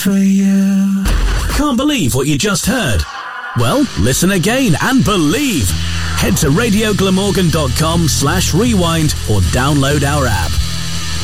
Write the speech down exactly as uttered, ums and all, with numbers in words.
For you. Can't believe what you just heard? Well, listen again and believe. Head to radio glamorgan dot com slash rewind or download our app.